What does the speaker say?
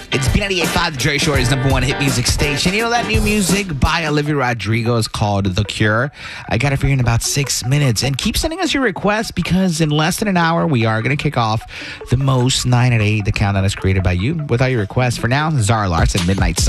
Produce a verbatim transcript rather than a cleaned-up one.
It's B ninety-eight point five, the Jerry Shorty's number one hit music station. You know that new music by Olivia Rodrigo is called The Cure. I got it for you in about six minutes. And keep sending us your requests because in less than an hour, we are going to kick off the most nine at eight. The countdown is created by you with all your requests. For now, Zara Larson, Midnight Sun.